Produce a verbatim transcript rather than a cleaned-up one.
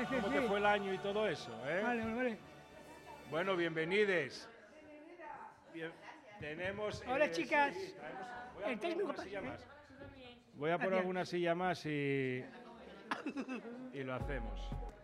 sí, cómo sí. te fue el año y todo eso, ¿eh? Vale, vale, vale. Bueno, bienvenides. Bien, tenemos... Hola, eh, chicas. sí, traemos- voy a El poner técnico alguna pa- silla ¿eh? más. Voy a poner Gracias. alguna silla más y, y lo hacemos.